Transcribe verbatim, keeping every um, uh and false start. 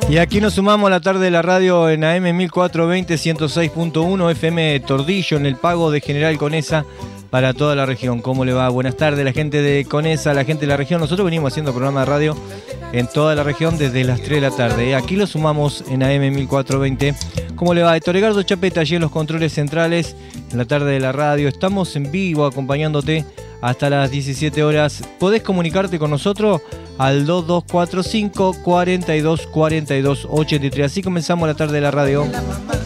Y aquí nos sumamos a la tarde de la radio en A M mil cuatrocientos veinte, ciento seis punto uno, F M Tordillo, en el pago de General Conesa para toda la región. ¿Cómo le va? Buenas tardes, la gente de Conesa, la gente de la región. Nosotros venimos haciendo programa de radio en toda la región desde las tres de la tarde. Aquí lo sumamos en A M mil cuatrocientos veinte. ¿Cómo le va? Héctor Edgardo Chapeta, allí en los controles centrales, en la tarde de la radio. Estamos en vivo acompañándote hasta las diecisiete horas. Podés comunicarte con nosotros al dos dos cuatro cinco, cuarenta y dos, cuarenta y dos, ochenta y tres. Así comenzamos la tarde de la radio.